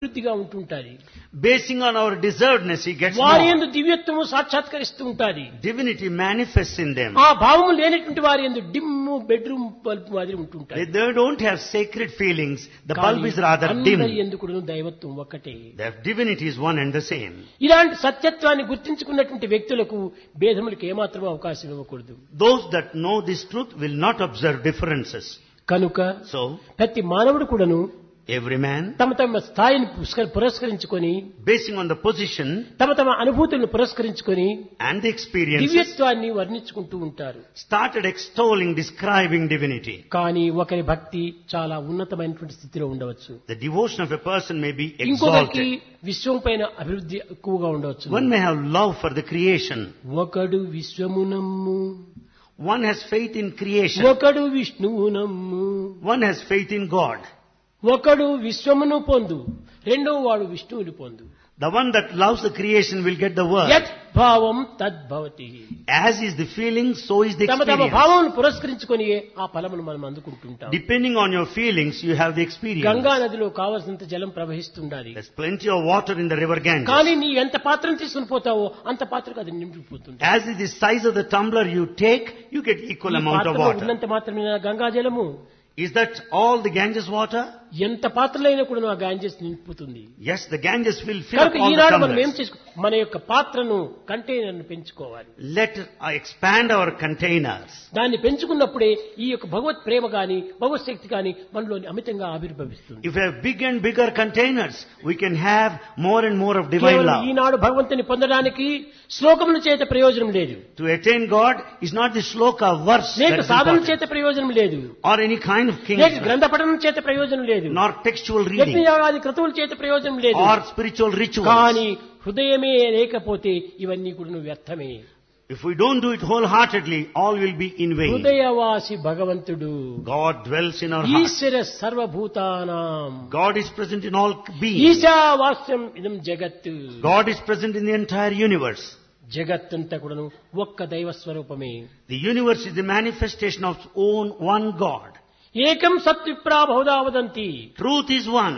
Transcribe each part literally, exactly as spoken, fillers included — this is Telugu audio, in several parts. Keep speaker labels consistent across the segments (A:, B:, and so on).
A: వృద్ధిగా ఉంటుంటాది.
B: Basing on our deservedness, he gets
A: వారి
B: more.
A: యందు దివ్యత్వము సాక్షాత్కరిస్తూ ఉంటాది.
B: Divinity manifests in them.
A: ఆ భావము లేనటువంటి వారి యందు డిమ్ము బెడ్రూమ్ బల్బ్ మాదిరి ఉంటుంటాది.
B: They, they don't have sacred feelings. The bulb is rather dim.
A: అందరి యందు కూడా దైవత్వం ఒక్కటే.
B: Their divinity is one and the same.
A: ఇలాంటి సత్యత్వాన్ని గుర్తించుకున్నటువంటి వ్యక్తులకు భేదములకు ఏమాత్రం అవకాశం ఇవ్వకూడదు.
B: Those that know this truth will not observe differences.
A: కనుక
B: So,
A: ప్రతి మానవుడు కూడాను
B: every man,
A: తమ తమ స్థాయిని పురస్క- పురస్కరించుకొని
B: basing on the position
A: తమ తమ అనుభూతులను పురస్కరించుకొని
B: and the experiences,
A: దివ్యత్వాన్ని వర్ణించుకుంటూ ఉంటారు.
B: started extolling, describing divinity.
A: కానీ ఒకరి భక్తి చాలా ఉన్నతమైనటువంటి స్థితిలో ఉండవచ్చు.
B: The devotion of a person may be
A: ఇంకొకరికి
B: exalted.
A: విశ్వం పైన అభివృద్ధి ఎక్కువగా ఉండవచ్చు.
B: One may have love for the creation.
A: ఒకడు విశ్వమునమ్ము,
B: One has faith in creation.
A: ఒకడు విష్ణువునమ్ము,
B: One has faith in God.
A: ఒకడు విశ్వమును పొందు, రెండో వాడు విష్ణువుని పొందు.
B: The one that loves the creation will get the word.
A: యత్ భావం తద్భవతి.
B: As is the feeling, so is the
A: తమ తమ
B: experience.
A: భావమును పురస్కరించుకొని ఆ ఫలమును మనం అందుకుంటుంటాం.
B: Depending on your feelings, you have the experience.
A: Ganga నదిలో కావలసినంత జలం ప్రవహిస్తుండాలి.
B: There's plenty of water in the river Ganges.
A: కానీ నీ ఎంత పాత్రను తీసుకుని పోతావో అంత పాత్రకు అది నిండిపోతుంది.
B: As is the size of the tumbler you take, you get equal
A: ఈ
B: amount of
A: పాత్రలో
B: water.
A: ఉన్నంత మాత్రమే గంగా జలము.
B: Is that all the Ganges water?
A: ఎంత పాత్రలైనా కూడా ఆ గాంజెస్ నింపుతుంది.
B: Yes, the Ganges will fill up
A: కనుక
B: all the
A: ఈనాడు మనం ఏం
B: tumblers.
A: చేసుకో మన యొక్క పాత్రను కంటైనర్ పెంచుకోవాలి.
B: Let uh, expand our containers.
A: దాన్ని పెంచుకున్నప్పుడే ఈ యొక్క భగవత్ ప్రేమ గాని భగవత్ శక్తి గాని మనలో అమితంగా ఆవిర్భవిస్తుంది.
B: If we have big and bigger containers, we can have more and more of divine
A: కేవలం
B: love.
A: ఈనాడు భగవంతుని పొందడానికి శ్లోకముల చేత ప్రయోజనం లేదు,
B: To attain God is not the shloka verse
A: లేక
B: that's
A: సాధన
B: important,
A: చేత ప్రయోజనం లేదు,
B: or any kind of
A: లేక
B: king,
A: గ్రంథ పఠనం చేత ప్రయోజనం లేదు,
B: nor textual reading,
A: యజ్ఞయాగాది క్రతువుల చేత ప్రయోజనం లేదు.
B: or spiritual rituals.
A: కానీ హృదయమే లేకపోతే ఇవన్నీ కూడా వ్యర్థమే.
B: If we don't do it wholeheartedly, all will be in vain.
A: హృదయవాసి భగవంతుడు
B: God dwells in our heart.
A: ఈశ్వర సర్వభూతానాం
B: God is present in all beings.
A: ఈశావాస్యం ఇదం జగత్.
B: God is present in the entire universe.
A: జగత్తంతా కూడాను ఒక్క దైవ స్వరూపమే.
B: The universe is the manifestation of own one God.
A: ఏకం సత్ విప్రా బహుదా వదంతి.
B: Truth is one.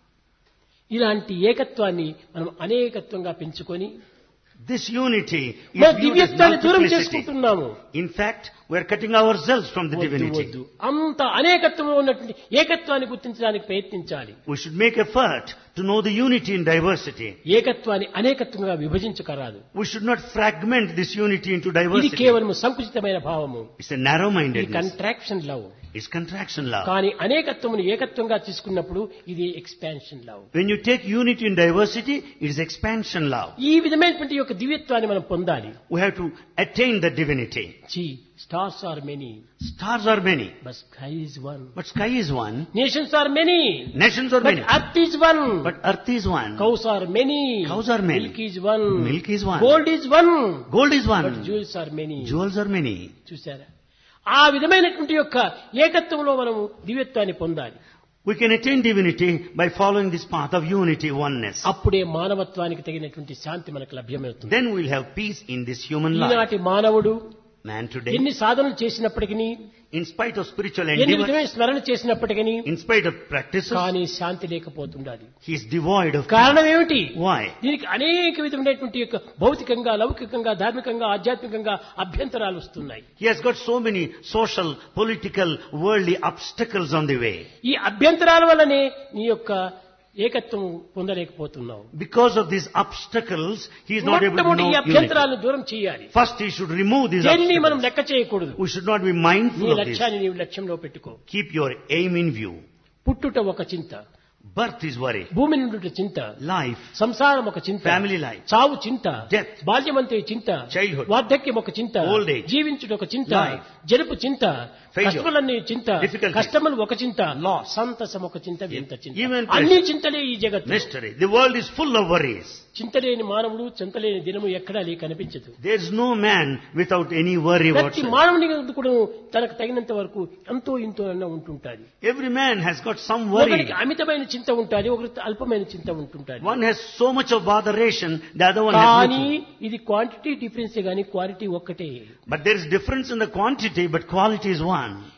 A: ఇలాంటి ఏకత్వాన్ని మనం అనేకత్వంగా పెంచుకొని
B: This unity is
A: మన
B: viewed as
A: దివ్యత్వాన్ని దూరం
B: multiplicity.
A: చేసుకుంటున్నాము.
B: In fact, we are cutting ourselves from the
A: వద్దు,
B: divinity.
A: వద్దు. అంత అనేకత్వంలో ఉన్నటువంటి ఏకత్వాన్ని గుర్తించడానికి ప్రయత్నించాలి.
B: We should make effort to know the unity in diversity.
A: ఏకత్వాన్ని అనేకత్వంగా విభజించకరాదు.
B: We should not fragment this unity into
A: ఇది
B: diversity.
A: కేవలం సంకుచితమైన భావము.
B: It's a
A: ఇది
B: narrow-mindedness.
A: Contraction love.
B: It's contraction love.
A: కానీ అనేకత్వమును ఏకత్వంగా తీసుకున్నప్పుడు ఇది expansion love.
B: When you take unity in diversity, it is expansion love.
A: ఈ విధమైనటువంటి యొక్క దివ్యత్వాన్ని మనం పొందాలి.
B: We have to attain the divinity.
A: See, stars are many,
B: Stars are many,
A: but sky is one.
B: but sky is one.
A: Nations are many,
B: Nations are
A: but
B: many,
A: earth is one.
B: but earth is one.
A: Cows are many,
B: Cows are many.
A: milk is one.
B: Milk is one.
A: Gold is one,
B: Gold is
A: but
B: one.
A: jewels are many.
B: Jewels are many.
A: చూసారా? ఆ విధమైనటువంటి యొక్క ఏకత్వంలో మనము దివ్యత్వాన్ని పొందాలి.
B: We can attain divinity by following this path of unity, oneness.
A: అప్పుడే మానవత్వానికి తగినటువంటి శాంతి మనకు లభ్యమవుతుంది.
B: Then we'll have peace in this human life.
A: ఈనాటి మానవుడు
B: Man today,
A: ఎన్ని సాధనలు చేసినప్పటికీ,
B: in spite of spiritual
A: ఎన్ని
B: endeavor,
A: విధమైన స్మరణ చేసినప్పటికీ
B: in spite of practices,
A: కానీ శాంతి లేకపోతుండాలి.
B: he is devoid of
A: కారణం
B: peace.
A: ఏమిటి?
B: Why?
A: దీనికి అనేక విధమైనటువంటి యొక్క భౌతికంగా, లౌకికంగా, ధార్మికంగా, ఆధ్యాత్మికంగా అభ్యంతరాలు వస్తున్నాయి.
B: He has got so many social, political, worldly obstacles on the way.
A: ఈ అభ్యంతరాల వల్లనే నీ యొక్క ఏకత్వం పొందలేకపోతున్నావు.
B: Because of these obstacles, he is not able to
A: మొట్టమొదటి
B: know
A: ఈ
B: unity.
A: అభ్యంతరాలను దూరం చేయాలి.
B: First, he should remove these
A: దేనిని మనం
B: obstacles.
A: లెక్క చేయకూడదు.
B: We should not be
A: నీ
B: mindful of this.
A: లక్ష్యాన్ని నీవు లక్ష్యంలో పెట్టుకో.
B: Keep your aim in view.
A: పుట్టుట ఒక చింత,
B: Birth is worry.
A: భూమి నుండి చింత,
B: Life,
A: సంసారం ఒక చింత,
B: family life,
A: చావు చింత,
B: Death,
A: బాల్యమంతే చింత,
B: childhood,
A: వార్ధక్యం ఒక చింత,
B: old age,
A: జీవించుట ఒక చింత,
B: life,
A: జరుపు చింత,
B: failure,
A: కష్టములన్నీ చింత,
B: difficulties,
A: కష్టములు ఒక చింత,
B: loss,
A: సంతసం ఒక చింత, వింత చింత,
B: even
A: అన్ని చింతలే ఈ జగత్తు.
B: mystery. The world is full of worries.
A: చింతలేని మానవుడు చింతలేని దినము ఎక్కడా లే కనిపించదు.
B: There is no man without any worry
A: ప్రతి
B: whatsoever.
A: మానవుని కూడా తనకు తగినంత వరకు ఎంతో ఇంతో అన్న ఉంటుంటాది.
B: Every man has got some worry.
A: ఒకరికి అమితమైన చింత ఉంటుంది, ఒకరికి అల్పమైన చింత ఉంటుంటుంది.
B: One has so much of botheration, the other one has
A: కానీ
B: little.
A: ఇది క్వాంటిటీ డిఫరెన్స్ గానీ క్వాలిటీ ఒక్కటే.
B: But there is difference in the quantity, but quality is one.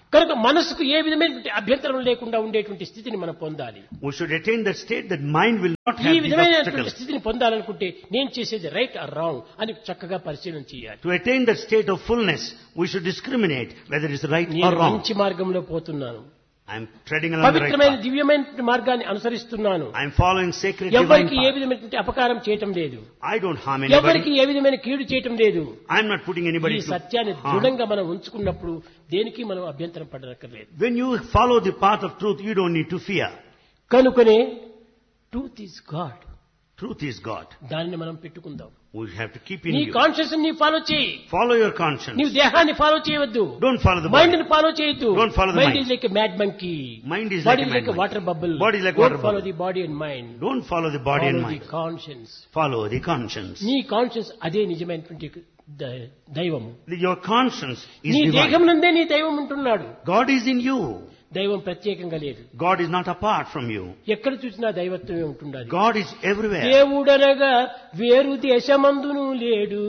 A: కనుక మనసుకు ఏ విధమైనటువంటి అభ్యంతరం లేకుండా ఉండేటువంటి స్థితిని మనం పొందాలి.
B: We should attain that state that mind will not
A: ఈ
B: have the
A: విధమైనటువంటి
B: obstacles.
A: స్థితిని పొందాలనుకుంటే నేను చేసేది రైట్ ఆర్ రాంగ్ అని చక్కగా పరిశీలన చేయాలి.
B: To attain that state of fullness, we should discriminate whether it is right or
A: నేను
B: wrong.
A: మంచి మార్గంలో పోతున్నాను,
B: I am treading along the right
A: పవిత్రమైన
B: path.
A: దివ్యమైన మార్గాన్ని అనుసరిస్తున్నాను,
B: I am following sacred divine
A: ఎవరికి ఏ
B: path.
A: విధమైనటువంటి అపకారం చేయటం లేదు,
B: I don't harm
A: ఎవరికి
B: anybody.
A: ఏ విధమైన కీడు చేయటం లేదు.
B: I am not putting
A: ఈ
B: anybody to
A: సత్యాన్ని
B: harm.
A: దృఢంగా మనం ఉంచుకున్నప్పుడు దేనికి మనం అభ్యంతరం పడనక్కర్లేదు.
B: When you follow the path of truth, you don't need to fear.
A: కనుకనే truth is God,
B: Truth is God.
A: దానిని మనం పెట్టుకుందాం.
B: We have to keep in
A: నీ
B: you.
A: కాన్షియస్ ని ఫాలో చేయి,
B: Follow your conscience.
A: నీవు దేహాన్ని ఫాలో చేయవద్దు,
B: Don't follow the
A: mind
B: body.
A: ని ఫాలో చేయొద్దు.
B: Don't follow the
A: mind
B: mind.
A: Is like a mad monkey,
B: Mind is
A: body
B: like a
A: like a
B: madman.
A: Water bubble.
B: Body is like water
A: follow
B: bubble.
A: The body and mind,
B: Don't follow the body and
A: follow the
B: mind.
A: Conscience.
B: Follow the conscience.
A: నీ కాన్షియన్స్ అదే నిజమైనటువంటి ద- దైవము.
B: The- Your conscience is
A: నీ దేహం
B: divine.
A: నందే నీ దైవం ఉంటున్నాడు.
B: God is in you.
A: దైవం ప్రత్యేకంగా లేదు.
B: God is not apart from you.
A: ఎక్కడ చూసినా దైవత్వమే ఉంటున్నది.
B: God is everywhere.
A: దేవుడనగా వేరు దేశమందును లేడు,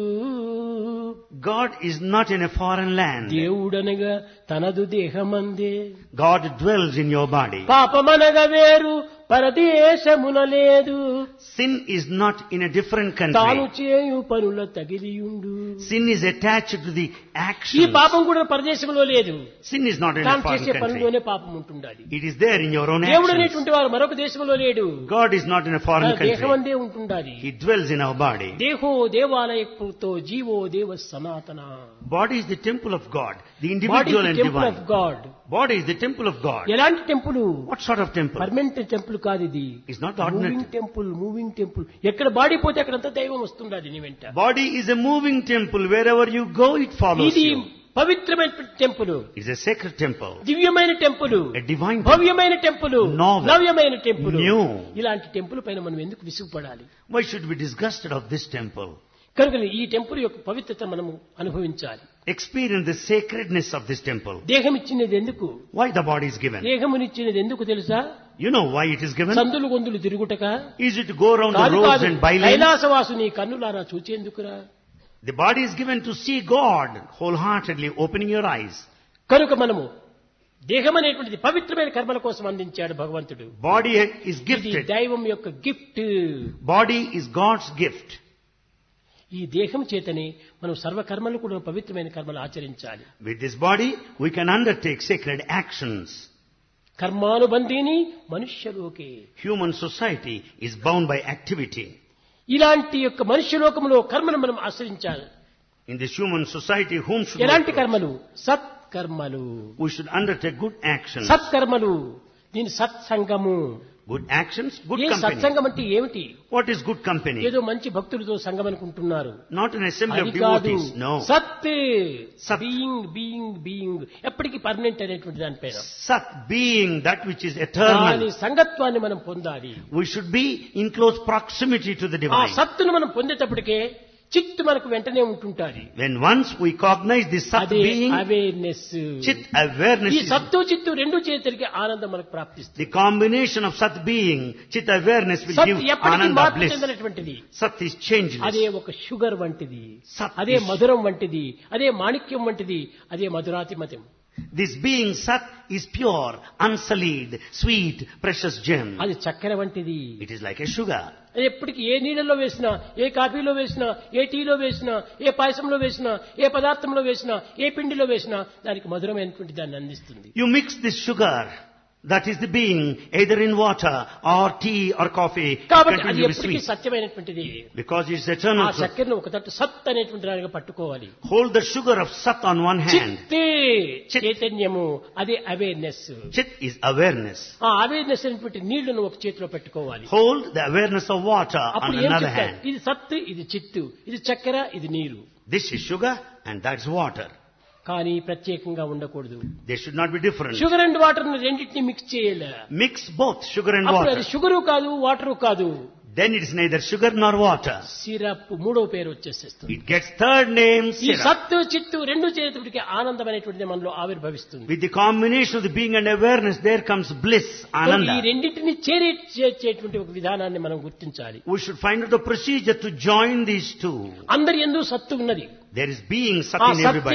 B: God is not in a foreign land.
A: దేవుడనగా తనదు దేహమందే.
B: God dwells in your body.
A: పాపమనగా వేరు పరదేశమున లేదు,
B: Sin is not in a different
A: తాను
B: country.
A: చేయు పనుల తగిలియుండు.
B: Sin is attached to the
A: ఈ
B: action.
A: పాపం కూడా పరదేశంలో లేదు,
B: Sin is not in a
A: తాను
B: foreign
A: చేసే
B: country.
A: పనుల్లోనే పాపం ఉంటుండాలి.
B: It is there in your own
A: దేవుడు
B: actions.
A: అనేటువంటి వారు మరొక దేశంలో లేడు,
B: God is not in a foreign country.
A: దేహమందే ఉంటుండాలి.
B: He dwells in our body.
A: దేహో దేవాలయతో GO దేవ సనాతన.
B: Body is the temple of God, the
A: body
B: individual and
A: temple of
B: divine.
A: God.
B: Body is the temple of God.
A: ఎలాంటి temple?
B: What sort of temple?
A: Permanent temple కాదు ఇది.
B: It's not ordinary.
A: Moving temple, moving temple. ఎక్కడ బాడీ పోతే అక్కడంతా దైవం వస్తుండాలి నీ వెంట.
B: Body is a moving temple. Wherever you go, it follows
A: ఇది
B: you.
A: పవిత్రమైన temple,
B: It's a sacred temple.
A: దివ్యమైన temple,
B: A divine temple.
A: భవ్యమైన temple,
B: Novel.
A: నవ్యమైన temple.
B: New.
A: ఇలాంటి టెంపుల్ పైన మనం ఎందుకు విసుగుపడాలి?
B: Why should we be disgusted of this temple?
A: కనుక ఈ టెంపుల్ యొక్క పవిత్రత మనము అనుభవించాలి.
B: Experience the sacredness of this temple.
A: దేహం ఇచ్చినది ఎందుకు?
B: Why the body is given?
A: దేహమునిచ్చినది ఎందుకు తెలుసా?
B: You know why it is given?
A: సందులు గొంతులు తిరుగుటక
B: Is it to go around the
A: కాదు
B: roads
A: కాదు,
B: and bylanes?
A: కైలాసవాసుని కన్నులారా చూచేందుకురా.
B: The body is given to see God wholeheartedly, opening your eyes.
A: కనుక మనము దేహం అనేటువంటిది పవిత్రమైన కర్మల కోసం అందించాడు భగవంతుడు.
B: Body is
A: ఇది
B: gifted.
A: దైవం యొక్క gift.
B: Body is God's gift.
A: ఈ దేహం చేతనే మనం సర్వకర్మలు కూడా పవిత్రమైన కర్మలు ఆచరించాలి.
B: With this body, we can undertake sacred actions.
A: కర్మానుబంధీని మనుష్యలోకే.
B: Human society is bound by activity.
A: ఇలాంటి యొక్క మనుష్యలోకంలో కర్మను మనం ఆచరించాలి.
B: In this human society, whom should we
A: ఎలాంటి
B: approach?
A: కర్మలు? సత్కర్మలు.
B: We should undertake good actions.
A: సత్కర్మలు, దీని సత్సంగము.
B: Good actions, good
A: ఏ
B: company.
A: సత్సంగం అంటే ఏమిటి?
B: What is good company?
A: ఏదో మంచి భక్తులతో సంగం అనుకుంటున్నారు.
B: Not an assembly
A: అది
B: of
A: కాదు.
B: devotees. No.
A: సత్
B: సత్.
A: బీయింగ్ బీయింగ్ బీయింగ్ ఎప్పటికీ పర్మనెంట్ అనేటువంటి దానిపైన
B: Sat, being that which is
A: దాని
B: eternal.
A: సంగత్వాన్ని మనం పొందాలి.
B: We should be in close proximity to the
A: ఆ
B: divine.
A: సత్తును మనం పొందేటప్పటికే చిత్తు మనకు వెంటనే ఉంటుంటాది.
B: When once we cognize this Sat
A: అదే
B: being,
A: అవేర్నెస్.
B: Chit awareness
A: ఈ
B: is
A: సత్తు చిత్తు రెండు చేతరికి ఆనందం మనకు ప్రాప్తిస్తుంది.
B: the combination of Sat being, Chit awareness will
A: సత్
B: give
A: ఎప్పటికీ
B: Ananda
A: మార్పు
B: bliss.
A: చెందినటువంటిది.
B: Sat is changeless.
A: అదే ఒక షుగర్ వంటిది,
B: సత్
A: అదే
B: is-
A: మధురం వంటిది, అదే మాణిక్యం వంటిది, అదే మధురాతిమతం.
B: This being Sat is pure, unsullied, sweet, precious gem.
A: అది చక్కెర వంటిది.
B: It is like a sugar.
A: అది ఎప్పటికీ ఏ నీళ్ళలో వేసినా, ఏ కాఫీలో వేసినా, ఏ టీలో వేసినా, ఏ పాయసంలో వేసినా, ఏ పదార్థంలో వేసినా, ఏ పిండిలో వేసినా దానికి మధురమైనటువంటి దాన్ని అందిస్తుంది.
B: You mix this sugar, that is the being, either in water or tea or coffee, it
A: కాబట్టి అది
B: continues to be
A: ఎప్పటికీ
B: sweet.
A: సత్యమైనటువంటిది.
B: Because it's
A: ఆ
B: eternal truth.
A: చక్కెరను ఒక తట్టు సత్ అనేటువంటి దానిగా పట్టుకోవాలి.
B: Hold the sugar of Sat on one hand.
A: చిత్తే
B: చిత్.
A: చైతన్యము, అదే అవేర్నెస్.
B: Chit is awareness.
A: ఆ అవేర్నెస్ అనేటువంటి నీళ్లను ఒక చేతిలో పెట్టుకోవాలి.
B: Hold the awareness of water on
A: అప్పుడు ఏం
B: another
A: చెప్తారు?
B: hand.
A: ఇది సత్తు, ఇది చిత్తు, ఇది చక్కెర, ఇది నీరు.
B: This is sugar and that's water.
A: కానీ ప్రత్యేకంగా ఉండకూడదు.
B: They should not be different.
A: Sugar and water రెండింటిని మిక్స్ చేయలే.
B: Mix both sugar and
A: అప్పుడు
B: water.
A: అది షుగరు కాదు, వాటరు కాదు,
B: Then it is neither sugar nor water.
A: Syrup మూడో పేరు వచ్చేసేస్తుంది.
B: It gets third name,
A: ఈ
B: syrup.
A: సత్తు చిత్తు రెండు చేతుడికి ఆనందం అనేటువంటిది మనలో ఆవిర్భవిస్తుంది.
B: With the combination of the being and awareness, there comes bliss,
A: ఈ
B: ananda.
A: రెండింటిని చేరే చేర్చేటువంటి ఒక విధానాన్ని మనం గుర్తించాలి.
B: We should find out the procedure to join these two.
A: అందరి యందు సత్తు ఉన్నది.
B: There is being Sat
A: ఆ
B: in
A: సత్తే
B: everybody.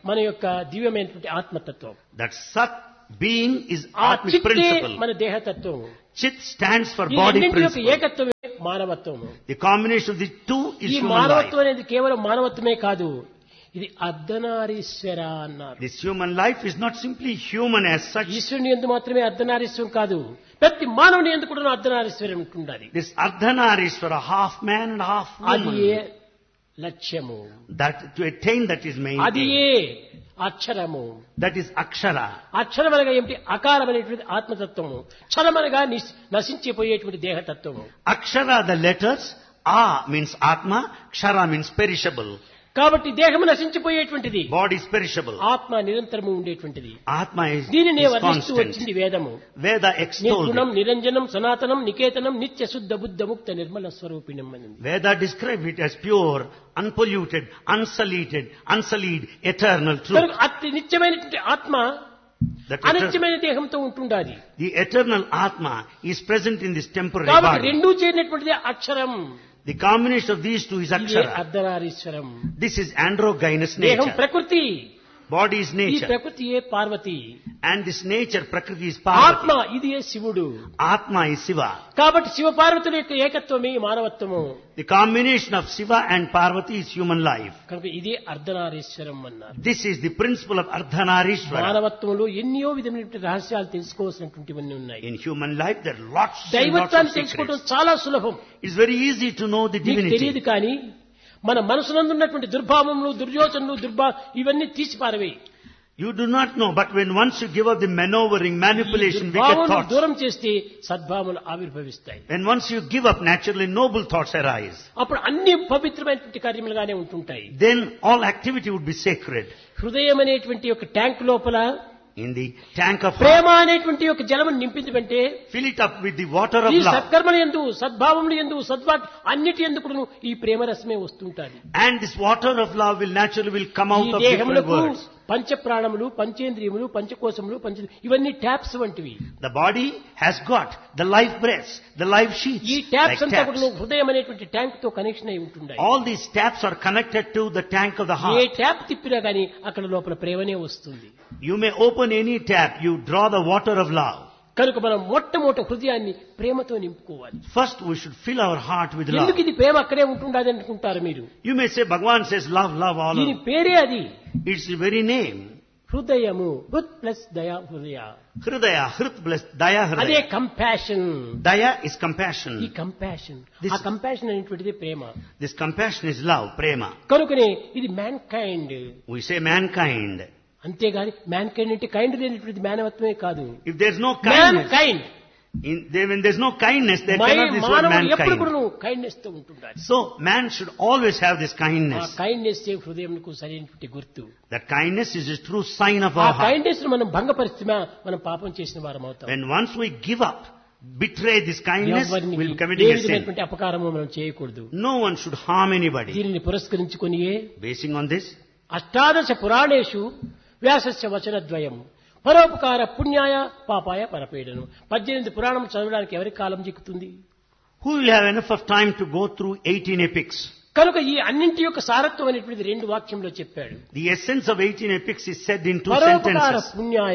A: మన యొక్క దివ్యమైనటువంటి ఆత్మతత్వం.
B: That Sat being is
A: ఆ
B: Atmic
A: చిత్తే
B: principle.
A: మన దేహతత్వం.
B: Chit stands for
A: ఈ
B: body
A: రెండింటి యొక్క
B: principle.
A: ఏకత్వమే మానవత్వము.
B: The combination of the two is
A: ఈ
B: human
A: మానవత్వం
B: life.
A: అనేది కేవలం మానవత్వమే కాదు, ఇది అర్ధనారీశ్వర అన్నారు.
B: This human life is not simply human as such.
A: ఈశ్వరుని యందు మాత్రమే అర్ధనారీశ్వరం కాదు, ప్రతి మానవుని యందు కూడా అర్ధనారీశ్వరం ఉంటుండాలి.
B: This Ardhanarishvara, half man and half
A: అది ఏ
B: woman.
A: లక్ష్యము,
B: That to attain that is main
A: అది
B: aim.
A: ఏ అక్షరము.
B: That is Akshara.
A: అక్షరం అనగా ఏమిటి? అకారమైనటువంటి ఆత్మతత్వము. క్షరమనగా నిస్- నశించిపోయేటువంటి దేహతత్వము.
B: Akshara, the letters, A means Atma, Kshara means perishable.
A: కాబట్టి దేహము నశించిపోయేటువంటిది,
B: Body is perishable.
A: ఆత్మ నిరంతరము ఉండేటువంటిది.
B: Atma is,
A: దీనినే
B: is
A: వర్ణిస్తూ
B: constant.
A: వచ్చింది వేదము.
B: Veda extolled
A: నిర్గుణం
B: it.
A: నిరంజనం సనాతనం నికేతనం నిత్య శుద్ధ బుద్ధ ముక్త నిర్మల స్వరూపిణం అనింది.
B: Veda described it as pure, unpolluted, unsullied, unsullied, eternal truth.
A: కనుక అతి నిత్యమైనటువంటి ఆత్మ
B: That eter-
A: అనిత్యమైన దేహంతో ఉంటుండాలి.
B: the eternal Atma is present in this temporary
A: కాబట్టి
B: body.
A: రెండూ చేరినటువంటిది అక్షరం.
B: The combination of these two is
A: ఇదే
B: Akshara.
A: అర్ధనారీశ్వరం.
B: This is androgynous
A: దేహం
B: nature.
A: ప్రకృతి,
B: Body is
A: ఈ
B: nature.
A: ప్రకృతియే Parvati.
B: And this nature, Prakriti, is
A: ఆత్మ
B: Parvati.
A: ఇది శివుడు.
B: Atma is Shiva.
A: కాబట్టి శివ పార్వతుల యొక్క ఏకత్వమే ఈ మానవత్వము.
B: The combination of Shiva and Parvati is human life.
A: కనుక ఇదే అర్ధనారీశ్వరం అన్నారు.
B: This is the principle of Ardhanarishvara.
A: మానవత్వంలో ఎన్నో విధమైనటువంటి రహస్యాలు తెలుసుకోవాల్సినటువంటివన్నీ ఉన్నాయి.
B: In human life, there are lots and lots of
A: దైవత్వాన్ని తెలుసుకోవడం
B: secrets.
A: చాలా సులభం.
B: It's very easy to know the
A: నీకు తెలియదు
B: divinity.
A: కానీ మన మనసునందున్నటువంటి దుర్భావములు, దుర్యోచనలు, దుర్భా ఇవన్నీ తీసి పారవేయి.
B: You do not know, but when once you give up the maneuvering, manipulation, wicked
A: భావములు
B: thoughts,
A: దూరం చేస్తే సద్భావములు ఆవిర్భవిస్తాయి.
B: when once you give up, naturally noble thoughts arise.
A: అప్పుడు అన్ని పవిత్రమైనటువంటి కార్యములుగానే ఉంటుంటాయి.
B: Then all activity would be sacred.
A: హృదయం అనేటువంటి ఒక ట్యాంక్ లోపల
B: In the tank of
A: Prema
B: heart,
A: అనేటువంటి ఒక జలమును నింపించమంటే
B: fill it up with the water of
A: ఈ
B: love.
A: సత్కర్మల యందు, సద్భావముల యందు, సద్వాక్ అన్నిటి యందు కూడా ఈ ప్రేమ రసమే వస్తుంటాది.
B: And this water of love will naturally will come
A: ఈ
B: out of different
A: దేహములకు
B: words.
A: పంచ ప్రాణములు, పంచేంద్రియములు, పంచకోశములు, పంచ ఇవన్నీ ట్యాప్స్ వంటివి.
B: The body has got the life breaths, the life sheaths,
A: ఈ
B: like
A: ట్యాప్స్ అంతా
B: taps.
A: కూడా హృదయం అనేటువంటి ట్యాంక్ తో కనెక్షన్ అయి ఉంటున్నాయి.
B: All these taps are connected to the tank of the
A: A
B: heart.
A: Tap తిప్పినా గానీ అక్కడ లోపల ప్రేమనే వస్తుంది.
B: You may open any tap, you draw the water of love.
A: కనుక మనం మొట్టమొదటి హృదయాన్ని ప్రేమతో నింపుకోవాలి.
B: First we should fill our heart with love.
A: ఎందుకు ఇది ప్రేమ అక్కడే ఉంటుండదు అనుకుంటారు మీరు?
B: You may say Bhagavan says love, love all
A: దీని
B: over.
A: పేరే అది.
B: It's the very name.
A: హృదయము, హృత్ ప్లస్ దయా హృదయ.
B: Hridaya, Hrit bless, Daya
A: అదే
B: Hridaya.
A: కంపాషన్.
B: Daya is
A: ఈ
B: compassion.
A: కంపాషన్,
B: This-
A: ఆ కంపాషన్ అనేటువంటిది ప్రేమ.
B: This compassion is love, prema.
A: కనుకనే ఇది man kind.
B: We say mankind.
A: అంతేగాని మ్యాన్ కైండ్ అంటే కైండ్ లేనటువంటిది మానవత్వమే కాదు.
B: If there's no
A: man
B: kindness,
A: kind
B: in, there, when there's no kindness, there cannot be this word
A: మానవుడు ఎప్పుడు
B: mankind.
A: కూడా కైండ్నెస్ తో ఉంటుండాలి.
B: So man should always have this
A: ఆ
B: kindness.
A: కైండ్నెస్ హృదయంకు సరైనటువంటి గుర్తు.
B: That kindness is a true sign of
A: ఆ
B: our heart.
A: కైండ్నెస్ మనం భంగపరిచినా మనం పాపం చేసిన వారం అవుతాం.
B: When once we give up, betray this kindness,
A: ఎవరిని
B: we'll
A: A
B: committing a sin.
A: విధమైనటువంటి అపకారము మనం చేయకూడదు.
B: No one should harm anybody.
A: దీనిని పురస్కరించుకొనియే
B: Basing on this,
A: అష్టాదశ పురాణేషు వ్యాసస్య వచనద్వయం పరోపకార పుణ్యాయ పాపాయ పరపీడను. పద్దెనిమిది పురాణం చదవడానికి ఎవరికి కాలం చిక్కుతుంది?
B: who will have enough of time to go through eighteen epics?
A: కనుక ఈ అన్నింటి యొక్క సారత్వం అనేటువంటిది రెండు వాక్యంలో చెప్పాడు.
B: The essence of eighteen epics is said in two
A: పరోపకార
B: sentences.
A: పుణ్యాయ,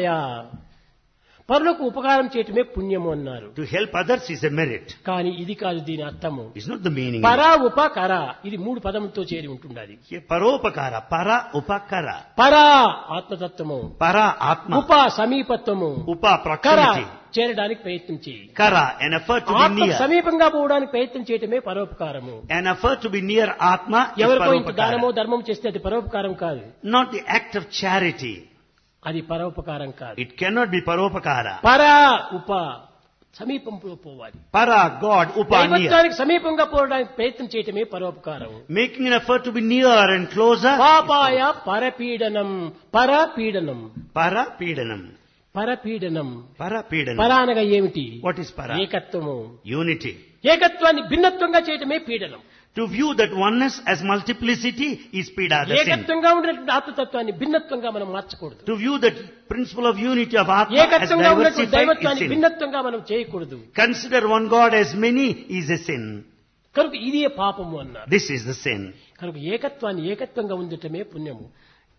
A: పరులకు ఉపకారం చేయటమే పుణ్యము అన్నారు.
B: To help others is a merit.
A: కానీ ఇది కాదు దీని అర్థము.
B: It's not the meaning.
A: పరా ఉపకర, ఇది మూడు పదములతో చేరి ఉంటుండాలి.
B: Here, paropakara, para upakara.
A: పరా ఆత్మతత్వము,
B: Para atma,
A: ఉప సమీపత్వము,
B: upa
A: కర
B: proximity.
A: చేరడానికి ప్రయత్నం చేయి.
B: Kara, an effort to be
A: ఆత్మ
B: near.
A: సమీపంగా పోవడానికి ప్రయత్నం చేయటమే పరోపకారము.
B: An effort to be near atma is
A: ఎవరికో ఇంత దానమో
B: paropakara.
A: ధర్మం చేస్తే అది పరోపకారం కాదు.
B: Not the act of charity.
A: అది పరోపకారం కాదు.
B: It cannot be paropakara.
A: పరా ఉప సమీపంలో పోవాలి.
B: Para, God, upa, near.
A: దైవత్వానికి సమీపంగా పోవడానికి ప్రయత్నం చేయటమే పరోపకారం.
B: Making an effort to be near and closer.
A: పాపాయ పరపీడనం, పరపీడనం,
B: Para, pedanam.
A: పరపీడనం.
B: Para, pedanam.
A: పర అనగా ఏమిటి?
B: What is para?
A: ఏకత్వము.
B: Unity.
A: ఏకత్వాన్ని భిన్నత్వంగా చేయటమే పీడనం.
B: To view that oneness as multiplicity is pida, the sin.
A: ఏకత్వంగా ఉన్నటువంటి ఆత్మతత్వాన్ని భిన్నత్వంగా మనం మార్చకూడదు.
B: To view that principle of unity of Atma as
A: ఏకత్వంగా ఉన్నటువంటి
B: diversified is
A: దైవత్వాన్ని
B: sin.
A: భిన్నత్వంగా మనం చేయకూడదు.
B: Consider one God as many is a sin.
A: కనుక ఇదే పాపము అన్నారు.
B: This is the sin.
A: కనుక ఏకత్వాన్ని ఏకత్వంగా ఉండటమే పుణ్యము.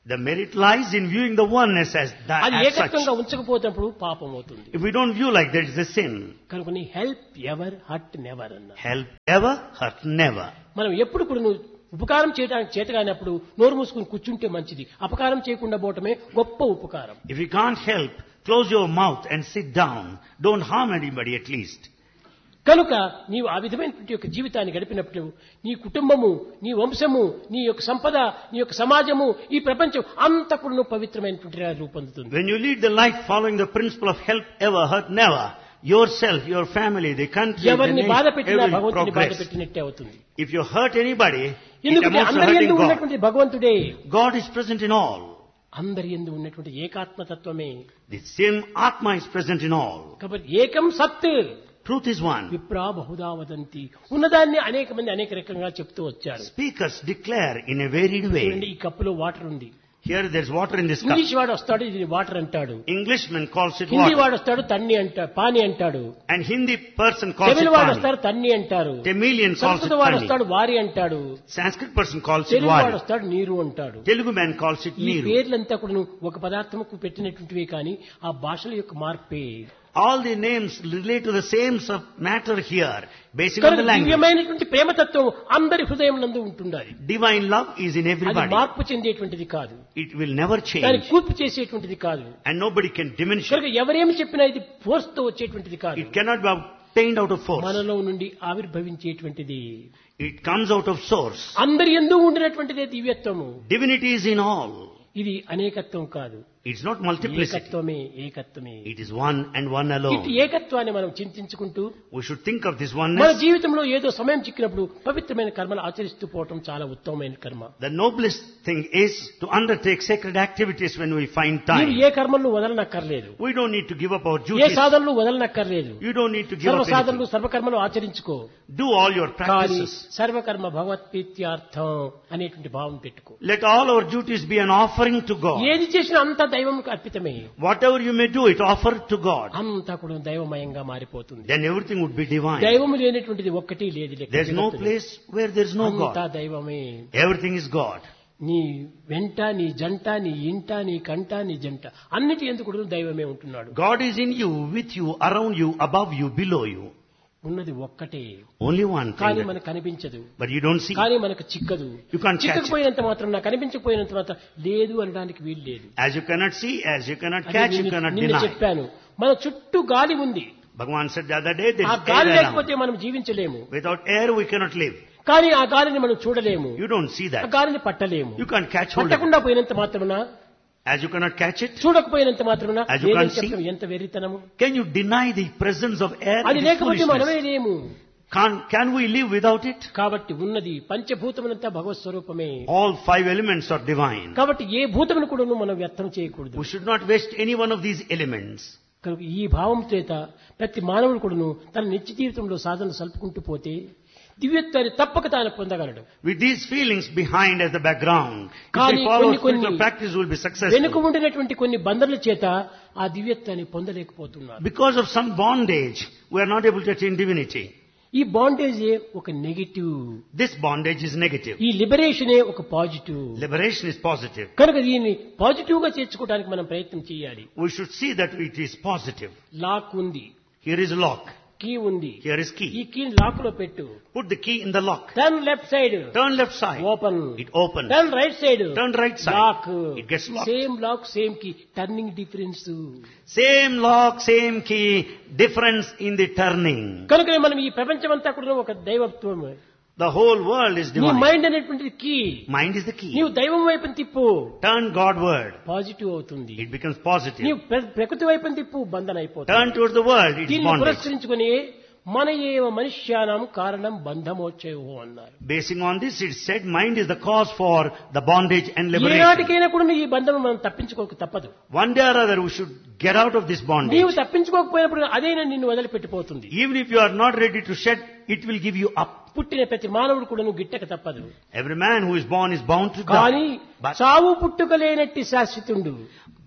B: The merit lies in viewing the oneness as that,
A: అది
B: as such.
A: ఏకత్వంగా ఉంచకపోతే పాపం అవుతుంది.
B: If we don't view like that, it's a sin.
A: కనుక నీ హెల్ప్ ఎవర్ హర్ట్ నెవర్ అన్న.
B: Help ever, hurt never.
A: మనం ఎప్పుడు కూడా నువ్వు ఉపకారం చేయడానికి చేత కానప్పుడు నోరు మూసుకుని కూర్చుంటే మంచిది. అపకారం చేయకుండా పోవటమే గొప్ప ఉపకారం.
B: If you can't help, close your mouth and sit down. Don't harm anybody at least.
A: కనుక నీవు ఆ విధమైనటువంటి యొక్క జీవితాన్ని గడిపినప్పుడు నీ కుటుంబము, నీ వంశము, నీ యొక్క సంపద, నీ యొక్క సమాజము, ఈ ప్రపంచం అంతా కూడా పవిత్రమైనటువంటి రూపొందుతుంది.
B: When you lead the life following the principle of help ever, hurt never, yourself, your family, the country, the
A: ఎవరిని బాధ
B: nation,
A: పెట్టినా
B: every
A: భగవంతుని బాధ
B: progress.
A: పెట్టినట్టే అవుతుంది.
B: If you hurt anybody, it
A: ఎందుకంటే
B: amounts to
A: అందరి
B: hurting
A: యందు
B: God.
A: ఉన్నటువంటి భగవంతుడే.
B: God is present in all.
A: అందరి యందు ఉన్నటువంటి ఏకాత్మతత్వమే.
B: The same Atma is present in all.
A: కాబట్టి ఏకం సత్.
B: Truth is one.
A: విప్రా బహుదా వదంతి. ఉన్నదాన్ని అనేక మంది అనేక రకంగా చెప్తూ వచ్చారు.
B: Speakers declare in a varied
A: చూడండి,
B: way.
A: ఈ కప్పులో వాటర్ ఉంది.
B: Here there's water in this cup.
A: English వాడు వస్తాడు, ఇది వాటర్ అంటాడు.
B: Englishman calls it
A: Hindi
B: water.
A: వాడు వస్తాడు, తన్ని అంటాడు, పాని అంటాడు.
B: And Hindi person calls it
A: తమిళ వాడు
B: pani.
A: వస్తాడు, తన్ని అంటారు.
B: Tamilian calls it
A: సంస్కృత వాడు
B: pani.
A: వస్తాడు, వారి అంటాడు.
B: Sanskrit person calls it
A: Telugu వాడు
B: wadi.
A: వస్తాడు, నీరు అంటాడు.
B: Telugu man calls it
A: ఈ
B: neeru.
A: పేర్లంతా కూడా ఒక పదార్థముకు పెట్టినటువంటివే కానీ ఆ భాషల యొక్క మార్పే.
B: All the names relate to the same sub matter here, based on
A: కనుక
B: the language.
A: దివ్యమైనటువంటి ప్రేమతత్వం అందరి హృదయం నందు ఉంటుండాలి.
B: Divine love is in
A: అది
B: everybody.
A: మార్పు చెందేటువంటిది కాదు,
B: It will never
A: దాన్ని
B: change.
A: కూర్పు చేసేటువంటిది కాదు.
B: And nobody can diminish
A: కనుక
B: it.
A: ఎవరేమి చెప్పినా ఇది ఫోర్స్ తో వచ్చేటువంటిది కాదు,
B: It cannot be obtained out of force.
A: మనలో నుండి ఆవిర్భవించేటువంటిది.
B: It comes out of source.
A: అందరి యందు ఉండినటువంటిదే దివ్యత్వము.
B: Divinity is in all.
A: ఇది అనేకత్వం కాదు,
B: It's not multiplicity.
A: ఏకత్వమే. ఏకత్వమే.
B: It is one and one alone.
A: ఇటు ఏకత్వాన్ని మనం చింతించుకుంటూ
B: We should think of this
A: మన
B: oneness.
A: జీవితంలో ఏదో సమయం చిక్కినప్పుడు పవిత్రమైన కర్మలు ఆచరిస్తూ పోవటం చాలా ఉత్తమమైన కర్మ.
B: The noblest thing is to undertake sacred activities when we find
A: నీవు
B: time.
A: ఏ కర్మలను వదలనక్కర్లేదు,
B: We don't need to give up our
A: A
B: duties.
A: సాధనలు వదలనక్కర్లేదు.
B: You don't need to give
A: సర్వ
B: up
A: సాధనలు
B: anything.
A: సర్వకర్మలు ఆచరించుకో.
B: Do all your
A: కానీ
B: practices.
A: సర్వకర్మ భగవత్ప్రీత్యార్థం అనేటువంటి భావం పెట్టుకో.
B: Let all our duties be an offering to God.
A: ఏది చేసినా అంతా దైవంకు అర్పితమే.
B: Whatever you may do, it offer to God.
A: అంతా కూడా దైవమయంగా మారిపోతుంది.
B: Then everything would be divine.
A: దైవము లేనటువంటిది ఒక్కటి లేదు లెక్క
B: There's no
A: జగత్తులో.
B: place where there's no
A: అంతా
B: God.
A: దైవమే.
B: Everything is God.
A: నీ వెంట, నీ జంట, నీ ఇంట, నీ కంట, నీ జంట అన్నిటి ఎందుకు కూడా దైవమే ఉంటున్నాడు.
B: God is in you, with you, around you, above you, below you.
A: ఉన్నది ఒక్కటే,
B: Only one
A: కానీ
B: thing. that-
A: మనకు కనిపించదు,
B: But you don't see.
A: కానీ మనకు చిక్కదు.
B: You can't catch it.
A: చిక్కకపోయినంత మాత్రం, నాకు కనిపించకపోయినంత మాత్రం లేదు అనడానికి వీలు లేదు.
B: As you cannot see, as you cannot
A: అదే
B: catch, you
A: నిన్న-
B: cannot
A: నిన్న
B: deny.
A: చెప్పాను, మన చుట్టూ గాలి ఉంది.
B: Bhagavan said the other day, there
A: ఆ
B: is
A: గాలి
B: air
A: లేకపోతే
B: around.
A: మనం జీవించలేము.
B: Without air, we cannot live.
A: కానీ ఆ గాలిని మనం చూడలేము,
B: You don't see
A: ఆ
B: that.
A: గాలిని పట్టలేము.
B: You can't catch hold of it.
A: పట్టకుండా పోయినంత మాత్రమున,
B: As you cannot catch it,
A: చూడకపోయినంత మాత్రమున
B: As you
A: లేదని
B: can't see.
A: చెప్పడం ఎంత వెర్రితనము.
B: can you deny the presence of air?
A: అది
B: It is
A: లేకపోతే మనమే
B: foolishness.
A: లేము.
B: Can, can we live without it?
A: కాబట్టి ఉన్నది పంచభూతములంతా భగవత్ స్వరూపమే.
B: All five elements are divine.
A: కాబట్టి ఏ భూతమును కూడా మనం వ్యర్థం చేయకూడదు.
B: We should not waste any one of these elements.
A: కనుక ఈ భావం చేత ప్రతి మానవుడు కూడాను తన నిత్య జీవితంలో సాధన సల్పుకుంటూ పోతే దివ్యత్వాన్ని తప్పక తాను పొందగలడు.
B: With these feelings behind as the background, if
A: కానీ
B: we follow
A: కొన్ని
B: spiritual
A: కొన్ని
B: practice, we will be
A: వెనుక
B: successful.
A: ఉండినటువంటి కొన్ని బంధనల చేత ఆ దివ్యత్వాన్ని పొందలేకపోతున్నారు.
B: Because of some bondage, we are not able to attain divinity.
A: ఈ బాండేజే ఒక negative,
B: This bondage is negative.
A: ఈ లిబరేషనే ఒక పాజిటివ్.
B: Liberation is positive.
A: కనుక దీన్ని పాజిటివ్ గా చేర్చుకోవడానికి మనం ప్రయత్నం చేయాలి.
B: We should see that it is positive.
A: Lock ఉంది,
B: Here is lock.
A: కీ ఉంది,
B: Here is
A: ఈ
B: key.
A: కీని లాక్ లో పెట్టు.
B: Put the key in the lock.
A: Turn left side,
B: Turn left side.
A: Open.
B: It opens.
A: Turn right side,
B: Turn right side.
A: Lock.
B: It gets locked.
A: Same lock same key, turning difference.
B: Same lock, same key, difference in the turning.
A: కనుక మనం ఈ ప్రపంచమంతా కూడా ఒక దైవత్వం.
B: The whole world is
A: నీ
B: divine.
A: మైండ్ అనేటువంటిది key.
B: Mind is the key.
A: నీవు దైవం వైపుని తిప్పు,
B: Turn Godward.
A: పాజిటివ్ అవుతుంది.
B: It becomes positive.
A: నీవు ప్ర- ప్రకృతి వైపుని తిప్పు, బంధన అయిపోతుంది.
B: Turn towards the world. It is
A: దీన్ని
B: bondage.
A: పురస్కరించుకుని మన ఏవ మనుష్యానం కారణం బంధమోక్షయో అన్నారు.
B: Basing on this, it said mind is the cause for the bondage and liberation.
A: ఏనాటికైనా కూడా ఈ బంధం మనం తప్పించుకోక తప్పదు.
B: One day or other, we should get out of this bondage.
A: నీవు తప్పించుకోకపోయినప్పుడు అదైనా నిన్ను వదిలిపెట్టిపోతుంది.
B: Even if you are not ready to shed, it will give you up.
A: పుట్టిన ప్రతి మానవుడు కూడా నువ్వు గిట్టక తప్పదు.
B: Every man who is born is bound to
A: కానీ
B: die. But,
A: చావు పుట్టుక లేనట్టి శాశ్వతుండు.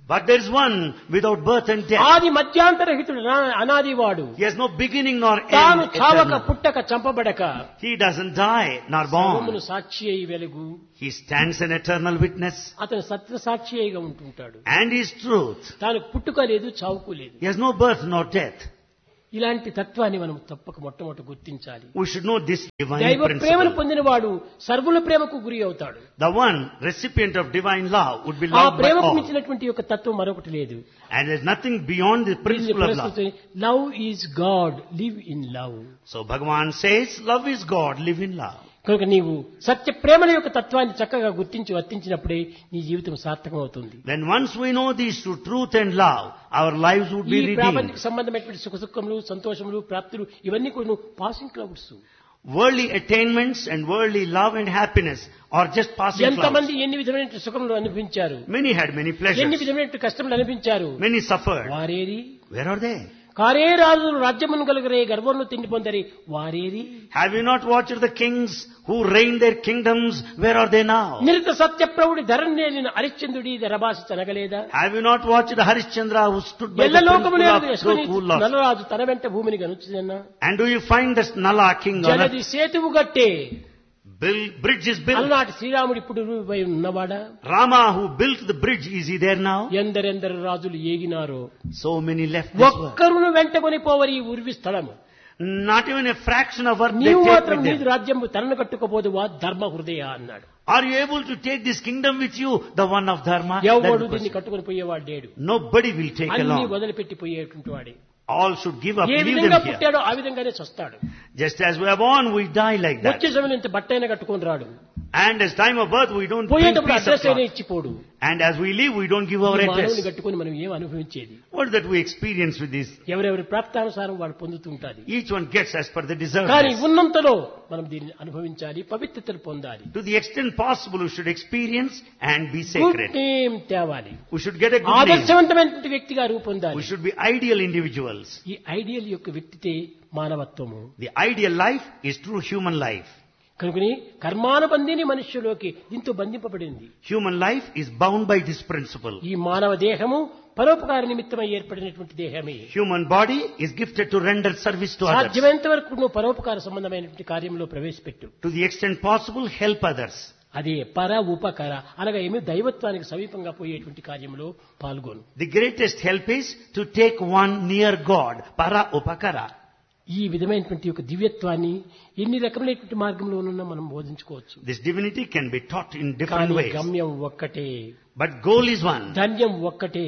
B: But there is one without birth and death.
A: ఆది మధ్యాంతరహితుడు నా- అనాదివాడు.
B: He has no beginning nor
A: తాను
B: end.
A: చావక
B: Eternal.
A: పుట్టక చంపబడక
B: He doesn't die nor
A: సర్వమును
B: born.
A: సాక్షి అయి వెలుగు.
B: He stands an eternal witness
A: అతను సత్య సాక్షి అయిగా ఉంటుంటాడు.
B: and is truth.
A: తాను పుట్టుక లేదు, చావుకు లేదు.
B: He has no birth nor death.
A: ఇలాంటి తత్వాన్ని మనం తప్పక మొట్టమొదటి గుర్తించాలి.
B: We should know this divine
A: దైవ ప్రేమను
B: principle.
A: పొందినవాడు సర్వుల ప్రేమకు గురి అవుతాడు.
B: The one recipient of divine love would be
A: ఆ
B: loved by
A: ప్రేమకు
B: all.
A: మించినటువంటి యొక్క తత్వం మరొకటి లేదు.
B: And there is nothing beyond the principle of love.
A: Love is God, live in love.
B: So Bhagavan says, love is God, live in love.
A: కనుక నీవు సత్య ప్రేమల యొక్క తత్వాన్ని చక్కగా గుర్తించి వర్తించినప్పుడే నీ జీవితం సార్థకం అవుతుంది.
B: Then once we know these two, truth and love, our lives would
A: ఈ
B: be redeemed.
A: ప్రాపంచిక సంబంధమైనటువంటి సుఖ దుఃఖములు, సంతోషములు, ప్రాప్తులు ఇవన్నీ కూడా passing clouds.
B: Worldly attainments and worldly love and happiness are just passing
A: ఎంతమంది
B: clouds.
A: ఎన్ని విధమైన సుఖములు అనిపించారు,
B: Many had many
A: ఎన్ని
B: pleasures.
A: విధమైన కష్టములు అనిపించారు.
B: Many suffered.
A: వారేరి
B: Where are they?
A: కారే రాజులు రాజ్యమును కలుగరే గర్వంలో తిండి పొందరి వారేరి.
B: Have you not watched the kings who reigned their kingdoms? Where are they now?
A: నిరుత సత్యప్రభుడి Dharani హరిశ్చంద్రుడి ధరభాష తనగలేదా.
B: Have you not watched the Harishchandra who stood by the
A: ఎల్లలోకము
B: principle
A: లేదు
B: of
A: Yashwani
B: truth who lost?
A: Nalaraju తన వెంట భూమిని గనుచుదన్నా.
B: And do you find this Nala king on earth?
A: జలది సేతువు గట్టే
B: Build, bridge is built.
A: అలనాటి శ్రీరాముడు ఇప్పుడు రూపై ఉన్నవాడా.
B: Rama who built the bridge, is he there now?
A: ఎందరెందరు రాజులు ఏగినారో
B: So many left this world.
A: ఒక్కరును వెంటకొని పోవరి ఈ ఉర్వి స్థలము.
B: Not even a fraction of earth they
A: నీవు
B: take
A: మాత్రం
B: with
A: నీది
B: them.
A: రాజ్యం తనను కట్టుకోబోదువా ధర్మ హృదయ అన్నాడు.
B: Are you able to take this kingdom with you? The one of Dharma?
A: ఎవడు
B: That
A: దీన్ని
B: person.
A: కట్టుకొని పోయేవాడు లేడు.
B: Nobody will take
A: అన్ని
B: along.
A: వదిలిపెట్టి పోయేటువంటి వాడే.
B: All should give up,
A: A
B: leave
A: విధంగా
B: them here.
A: పుట్టాడో ఆ విధంగానే చస్తాడు.
B: Just as we are born, we die like that.
A: వచ్చే సమయం ఇంత బట్టైనా కట్టుకొని రాడు.
B: And as time of birth, we don't bring
A: పోయేటప్పుడు
B: piece of
A: అడ్రస్ అయినా
B: cloth.
A: ఇచ్చిపోడు.
B: And as we leave, we don't give our
A: ఈ మానవుని
B: address.
A: కట్టుకొని మనం ఏం అనుభవించేది.
B: What is that we experience with this?
A: ఎవరెవరి ప్రాప్తానుసారం వాడు పొందుతుంటాది.
B: Each one gets as per the deserved.
A: కానీ ఉన్నంతలో మనం దీన్ని అనుభవించాలి, పవిత్రతను పొందాలి.
B: To the extent possible, we should experience and be
A: good
B: sacred.
A: Name తేవాలి.
B: We should get a good name.
A: ఆదర్శవంతమైనటువంటి వ్యక్తిగా రూపొందాలి.
B: We should be ideal individuals.
A: ఈ ఐడియల్ యొక్క వ్యక్తితే మానవత్వము.
B: The ideal life is true human life.
A: కనుకని కర్మానుబంధిని మనుష్యులోకి దీంతో బంధింపబడింది.
B: Human life is bound by this principle.
A: ఈ మానవ దేహము పరోపకార నిమిత్తమై ఏర్పడినటువంటి దేహమే.
B: Human body is gifted to render service to others.
A: సాధ్యమైనంత వరకు నువ్వు పరోపకార సంబంధమైనటువంటి కార్యంలో ప్రవేశపెట్టు.
B: To the extent possible, help others.
A: అదే పర ఉపకర అనగా ఏమి దైవత్వానికి సమీపంగా పోయేటువంటి కార్యంలో పాల్గొను.
B: The greatest help is to take one near God. Para upakara.
A: ఈ విధమైనటువంటి ఒక దివ్యత్వాన్ని ఎన్ని రకమైనటువంటి మార్గంలోనన్నా మనం బోధించుకోవచ్చు.
B: This divinity can be taught in different
A: కానీ
B: ways.
A: గమ్యం ఒక్కటే,
B: But goal is one.
A: ధన్యం ఒక్కటే.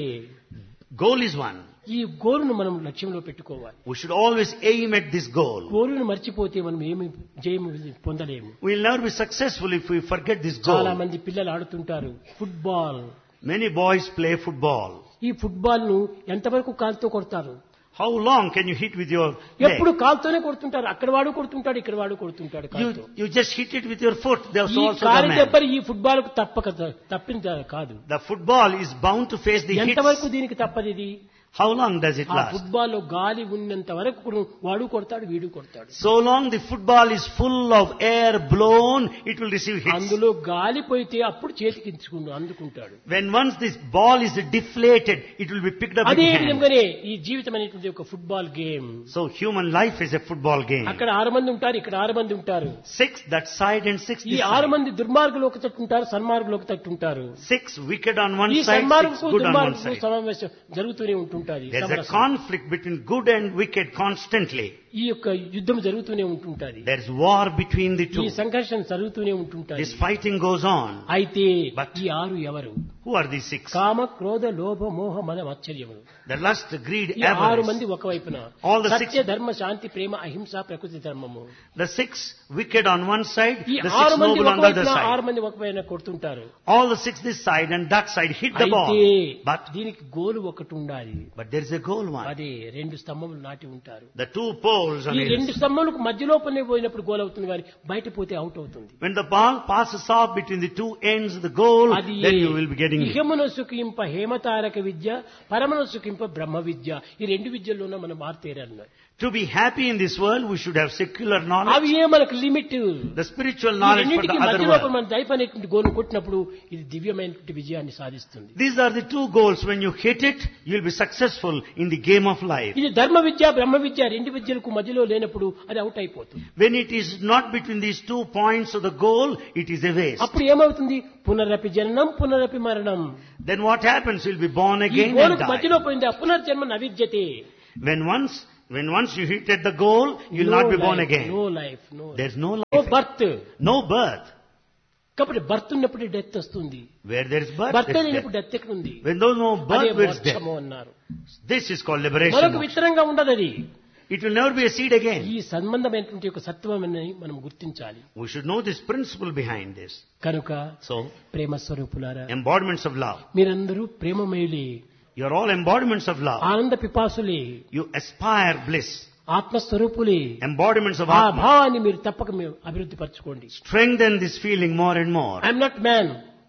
B: Goal is one.
A: ఈ గోలును మనం లక్ష్యంలో పెట్టుకోవాలి.
B: We should always aim at this goal.
A: గోలును మర్చిపోతే మనం ఏమి జయము పొందలేము.
B: We will never be successful if we forget this
A: చాలా
B: goal.
A: మంది పిల్లలు ఆడుతుంటారు football.
B: Many boys play football.
A: ఈ ఫుట్బాల్ ను ఎంతవరకు కాలుతో కొడతారు.
B: How long can you hit with your
A: ఎప్పుడు
B: leg?
A: కాలుతోనే కొడుతుంటారు. అక్కడ వాడు కొడుతుంటాడు, ఇక్కడ వాడు కొడుతుంటాడు కాలుతో.
B: You, you just hit it with your foot. There's
A: ఈ
B: also
A: కాలి
B: the man.
A: దెబ్బలు ఈ ఫుట్బాల్ కు తప్పక తప్పింది కాదు.
B: The football is bound to face the
A: ఎంతవరకు
B: hits.
A: దీనికి తప్పదు ఇది.
B: How long does it
A: ఆ
B: last?
A: ఫుట్బాల్ లో గాలి ఉన్నంత వరకు వాడు కొడతాడు, వీడు కొడతాడు.
B: So long the football is full of air blown, it will receive hits.
A: అందులో గాలి పోయితే అప్పుడు చేతికి ఇచ్చుకుంటూ అందుకుంటాడు.
B: When once this ball is deflated, it will be picked up in
A: అదే
B: hand.
A: విధంగానే ఈ జీవితం అనేటువంటి ఒక football game.
B: So human life is a football game.
A: అక్కడ ఆరు మంది ఉంటారు, ఇక్కడ ఆరు మంది ఉంటారు.
B: Six that side and six
A: ఈ
B: this
A: ఆరు
B: side.
A: మంది దుర్మార్గులు ఒక తట్టు ఉంటారు, సన్మార్గులు ఒక తట్టు ఉంటారు.
B: Six wicked on one
A: ఈ
B: side, six
A: సన్మార్గులకు
B: good on one
A: దుర్మార్గులకు
B: side.
A: సమావేశం జరుగుతూనే ఉంటుంటది.
B: There's a
A: సమరసం.
B: conflict between good and wicked constantly.
A: ఈ యొక్క యుద్ధం జరుగుతూనే ఉంటుంటది.
B: There's war between the
A: ఈ
B: two.
A: సంఘర్షణ జరుగుతూనే ఉంటుంటది.
B: This fighting goes on.
A: అయితే
B: But-
A: ఈ ఆరు ఎవరు?
B: Who are these six?
A: కామ క్రోధ లోభ మోహ మద మత్సర్యములు.
B: The lust, greed,
A: ఈ ఆరు
B: avarice.
A: మంది ఒకవైపున
B: All the six-
A: సత్య ధర్మ శాంతి ప్రేమ అహింస ప్రకృతి ధర్మము.
B: The six wicked on one side,
A: ఈ
B: the six
A: ఆరు మంది
B: noble on the other
A: ఒకవైపున ఆరు
B: side.
A: మంది ఒకవైపున కొడుతుంటారు.
B: All the six this side and that side hit the ball.
A: అయితే
B: But,
A: దీనికి గోలు ఒకటి ఉండాలి.
B: but there is a goal one.
A: అదే రెండు స్తంభములు నాటి ఉంటారు.
B: The two poles on
A: ఈ రెండు
B: it.
A: స్తంభములకు మధ్యలో పనే పోయినప్పుడు గోల్ అవుతుంది, కానీ బయట పోతే అవుట్ అవుతుంది.
B: When the ball passes off between the two ends of the goal,
A: అది
B: then you will be getting it.
A: ఇహమున సుఖింప హేమతారక విద్య, పరమన సుఖింప బ్రహ్మ విద్య. ఈ రెండు విద్యల్లోనే మనం మారుతేరాలి.
B: To be happy in this world, we should have secular knowledge.
A: అవి ఏ మనకు limit.
B: The spiritual knowledge for the
A: రెండింటికి
B: other
A: మధ్యలో
B: world.
A: మన దైవ అనేటువంటి గోలు కొట్టినప్పుడు ఇది దివ్యమైనటువంటి విజయాన్ని సాధిస్తుంది.
B: These are the two goals. When you hit it, you will be successful in the game of life.
A: ఇది ధర్మ విద్య బ్రహ్మ విద్య రెండు విద్యలకు మధ్యలో లేనప్పుడు అది అవుట్ అయిపోతుంది.
B: When it is not between these two points of the goal, it is a waste.
A: అప్పుడు ఏమవుతుంది? పునరపి జననం పునరపి మరణం.
B: Then what happens? You'll be born
A: ఈ
B: again and
A: గోలుకు మధ్యలో
B: die.
A: పోయింది ఆ పునర్జన్మ నవిద్యతే.
B: When once, when once you hit at the goal, you'll not be born again.
A: No life, no
B: There's no
A: no
B: life.
A: Birth.
B: No birth.
A: కాబట్టి బర్త్ ఉన్నప్పుడు డెత్ వస్తుంది.
B: Where there is birth,
A: birth
B: there is
A: లేనప్పుడు
B: death.
A: డెత్ ఎక్కడ ఉంది?
B: When there's no
A: అదే
B: birth, there is death.
A: మోక్షము అన్నారు.
B: This is called liberation.
A: మరొక విత్తనంగా ఉండదు అది.
B: It will never be a seed again.
A: ఈ సంబంధమైనటువంటి ఒక సత్వమని మనం గుర్తించాలి.
B: We should know this principle behind this.
A: కనుక
B: So,
A: ప్రేమ స్వరూపులారా,
B: embodiments of love.
A: మీరందరూ ప్రేమమయులే,
B: You are all embodiments of love.
A: ఆనంద పిపాసులే,
B: You aspire bliss.
A: ఆత్మస్వరూపులే.
B: Embodiments of
A: ఆ
B: Atma.
A: భావాన్ని మీరు తప్పక మీరు అభివృద్ధి పరచుకోండి.
B: Strengthen this feeling more and more.
A: I'm not man,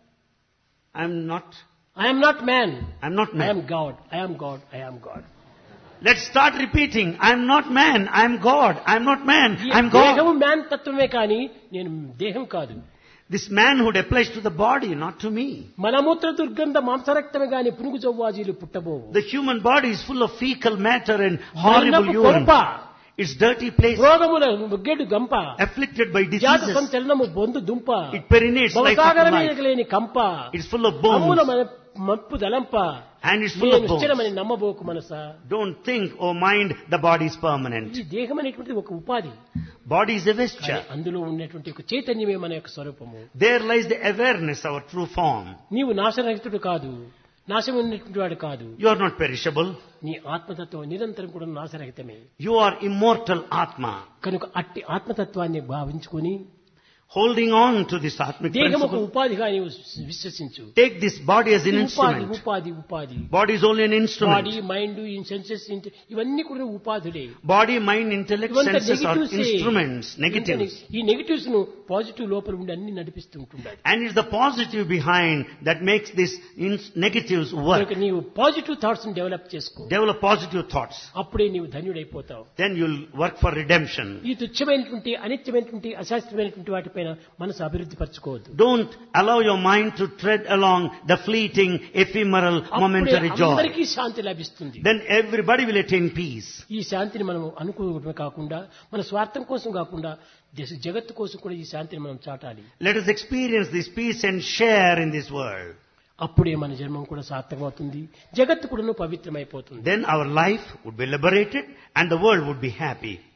B: I'm not,
A: I'm not man,
B: I'm not
A: I'm
B: man.
A: God, I'm God, I'm God.
B: Let's start repeating. I'm not man, I'm God. I'm not man, I'm
A: దేహము
B: God.
A: మ్యాన్ తత్వమే కానీ నేను దేహం కాదు.
B: This manhood applies to the body, not to me.
A: మలమూత్ర దుర్గంధ మాంసరక్తమే గాని పునుగు జవ్వాజీలు పుట్టబోవు.
B: The human body is full of fecal matter and horrible
A: మరణపు
B: urine.
A: కొంప,
B: It's dirty place,
A: రోగముల ముగ్గెడు గంప,
B: afflicted by
A: జాత
B: diseases.
A: సంచలనము బొందు దుంప,
B: It perinates life after
A: భవసాగరమే
B: life.
A: లేని కంప,
B: It's full of
A: అమ్ముల
B: bones
A: మన మప్పు దలంప,
B: and it's full
A: నేను
B: of bones.
A: స్థిరమని నమ్మబోకు Manasa.
B: Don't think, oh mind, the body is permanent.
A: ఈ దేహం అనేటువంటిది ఒక ఉపాధి.
B: Body is a
A: కానీ
B: vesture.
A: అందులో ఉన్నటువంటి ఒక చైతన్యమే మన యొక్క స్వరూపము.
B: There lies the awareness, our true form.
A: నీవు నాశరహితుడు కాదు, నాశం ఉన్నటువంటి వాడు కాదు.
B: You are not perishable.
A: నీ ఆత్మతత్వం నిరంతరం కూడా నాశరహితమే.
B: You are immortal Atma.
A: కనుక అట్టి ఆత్మతత్వాన్ని భావించుకొని
B: Holding on to this Atmic
A: దేహం ఒక
B: principle,
A: ఉపాధిగా నీవు విశ్వసించు.
B: take this body as an
A: ఉపాధి
B: instrument.
A: ఉపాధి ఉపాధి
B: Body is only an
A: body
B: instrument.
A: Mind senses ఇవన్నీ కూడా ఉపాధులే.
B: Body, mind, intellect,
A: ఇవంతా
B: senses are
A: negatives A.
B: instruments, negatives.
A: ఈ నెగటివ్స్ ను పాజిటివ్ లోపల ఉండి అన్ని నడిపిస్తుంటుండాలి.
B: And it's the positive behind that makes these in- negatives work.
A: కనుక నీవు పాజిటివ్ థాట్స్ ని డెవలప్ చేసుకో.
B: Develop positive thoughts.
A: అప్పుడే నీవు ధన్యుడైపోతావు.
B: Then you'll work for redemption.
A: ఈ తుచ్చమైనటువంటి అనిత్యమైనటువంటి అశాస్త్రమైనటువంటి వాటిపైన మనసు అభివృద్ధి పరచుకోవద్దు.
B: Don't allow your mind to tread along the fleeting, ephemeral,
A: అప్పుడే
B: momentary joy.
A: అందరికీ శాంతి లభిస్తుంది.
B: Then everybody will attain peace.
A: ఈ శాంతిని మనం అనుకోవడమే కాకుండా మన స్వార్థం కోసం కాకుండా దేశ జగత్తు కోసం కూడా ఈ శాంతిని మనం చాటాలి.
B: Let us experience this peace and share in this world.
A: అప్పుడే మన జన్మం కూడా సార్థకమవుతుంది, జగత్తు కూడా పవిత్రమైపోతుంది.
B: Then our life would be liberated and the world would be happy.